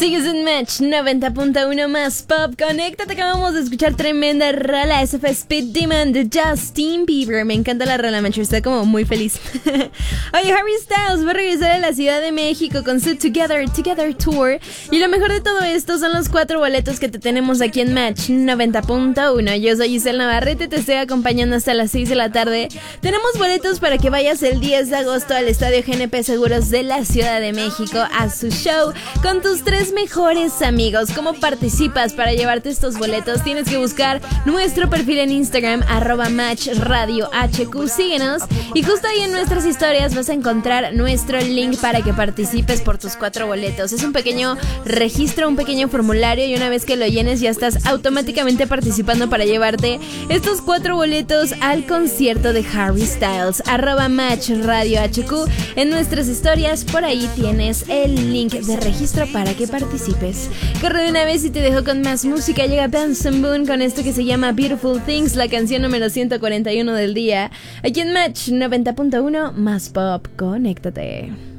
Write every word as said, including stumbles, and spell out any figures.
Sigues en Match noventa punto uno más pop. Conéctate, acabamos de escuchar tremenda rola. Eso fue Speed Demon de Justin Bieber. Me encanta la rola, Match, está como muy feliz. Oye, Harry Styles va a regresar a la Ciudad de México con su Together, Together Tour. Y lo mejor de todo esto son los cuatro boletos que te tenemos aquí en Match noventa punto uno. Yo soy Giselle Navarrete, te estoy acompañando hasta las seis de la tarde. Tenemos boletos para que vayas el diez de agosto al Estadio G N P Seguros de la Ciudad de México a su show con tus tres mejores amigos. ¿Cómo participas para llevarte estos boletos? Tienes que buscar nuestro perfil en Instagram, arroba Match Radio H Q. Síguenos y justo ahí en nuestras historias vas a encontrar nuestro link para que participes por tus cuatro boletos. Es un pequeño registro, un pequeño formulario, y una vez que lo llenes ya estás automáticamente participando para llevarte estos cuatro boletos al concierto de Harry Styles. Arroba Match Radio H Q. En nuestras historias por ahí tienes el link de registro para que participes. Corre de una vez y te dejo con más música. Llega Benson Boone con esto que se llama Beautiful Things, la canción número ciento cuarenta y uno del día. Aquí en Match noventa punto uno más pop. Conéctate.